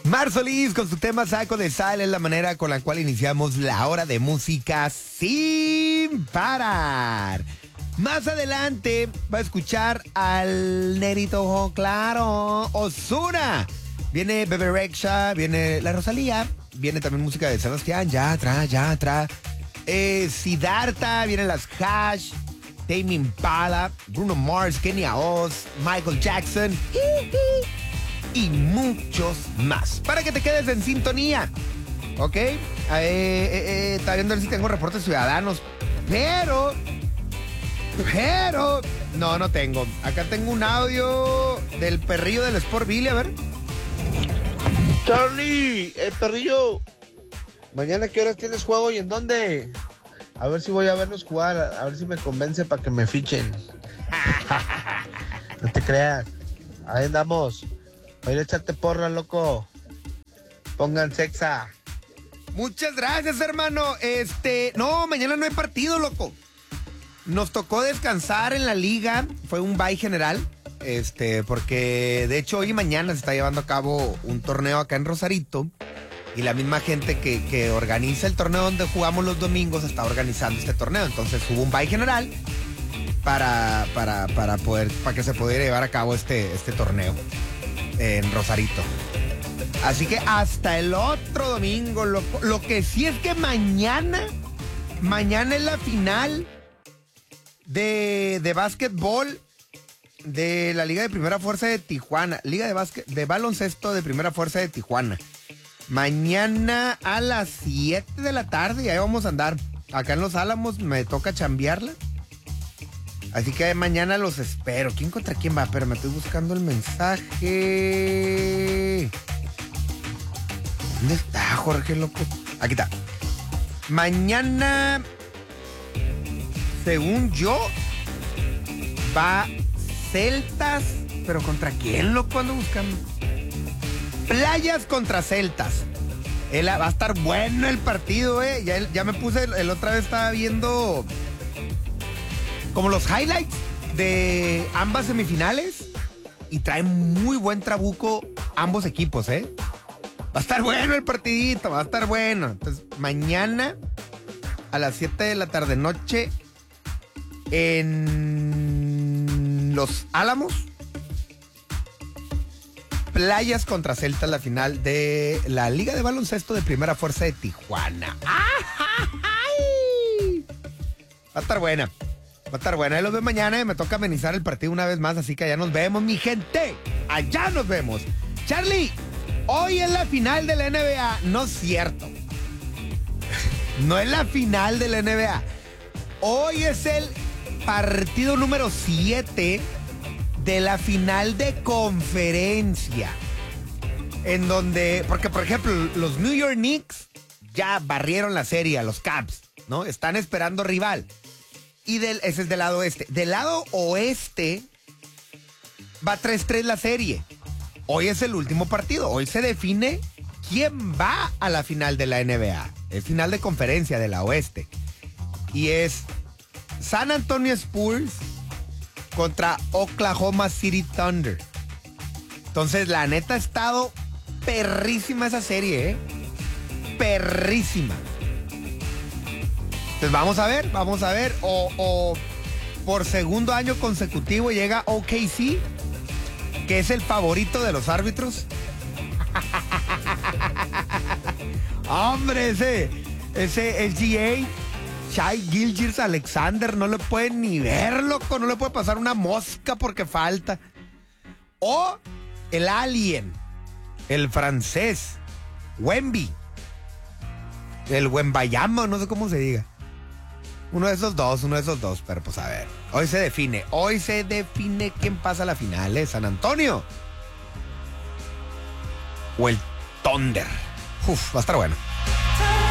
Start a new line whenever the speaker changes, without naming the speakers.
Mar Solís con su tema Saco de Sal es la manera con la cual iniciamos la hora de música sin parar. Más adelante va a escuchar al Nerito Ojo Claro, Ozuna. Viene Bebe Rexha, viene la Rosalía, viene también música de Sebastián Yatra. Siddhartha, vienen las Hash, Tame Impala, Bruno Mars, Kenya Oz, Michael Jackson y muchos más. Para que te quedes en sintonía, ¿ok? Está viendo a ver si tengo reportes ciudadanos, pero no tengo. Acá tengo un audio del perrillo del Sport Billy, a ver.
Charlie, el perrillo, mañana qué horas tienes juego y en dónde? A ver si voy a verlos jugar, a ver si me convence para que me fichen. No te creas, ahí andamos. Voy a ir a echarte porra, loco. Pongan sexa.
Muchas gracias, hermano. No, mañana no hay partido, loco. Nos tocó descansar en la liga, fue un bye general. Porque de hecho hoy y mañana se está llevando a cabo un torneo acá en Rosarito y la misma gente que organiza el torneo donde jugamos los domingos está organizando este torneo. Entonces hubo un bye general para que se pudiera llevar a cabo este torneo en Rosarito. Así que hasta el otro domingo, lo que sí es que mañana es la final de básquetbol de la Liga de Primera Fuerza de Tijuana. Liga de baloncesto de Primera Fuerza de Tijuana. Mañana a las 7 de la tarde y ahí vamos a andar. Acá en Los Álamos me toca chambearla. Así que mañana los espero. ¿Quién contra quién va? Pero me estoy buscando el mensaje. ¿Dónde está, Jorge, loco? Aquí está. Mañana, según yo, va Celtas, pero ¿contra quién, loco? Ando buscando. Playas contra Celtas. Va a estar bueno el partido, Ya me puse, el otra vez estaba viendo como los highlights de ambas semifinales y traen muy buen trabuco ambos equipos, Va a estar bueno el partidito, va a estar bueno. Entonces, mañana a las 7 de la tarde noche en Los Álamos, Playas contra Celtas, la final de la Liga de Baloncesto de Primera Fuerza de Tijuana. ¡Ay! Va a estar buena. Ahí los veo mañana y me toca amenizar el partido una vez más, así que allá nos vemos, mi gente. Allá nos vemos. Charlie, hoy es la final de la NBA. No es cierto. No es la final de la NBA. Hoy es el partido número 7 de la final de conferencia. En donde, porque por ejemplo, los New York Knicks ya barrieron la serie a los Cavs, ¿no? Están esperando rival. Y ese es del lado este. Del lado oeste va 3-3 la serie. Hoy es el último partido. Hoy se define quién va a la final de la NBA. El final de conferencia de la oeste. Y es San Antonio Spurs contra Oklahoma City Thunder. Entonces, la neta ha estado perrísima esa serie, Perrísima. Entonces, vamos a ver. O por segundo año consecutivo llega OKC, que es el favorito de los árbitros. Hombre, ese SGA, Shai Gilgeous-Alexander, no le puede ni ver, loco. No le puede pasar una mosca porque falta. O el alien, el francés, Wemby, el Wembayama, no sé cómo se diga. Uno de esos dos, pero pues a ver. Hoy se define quién pasa a la final, San Antonio o el Thunder. Va a estar bueno.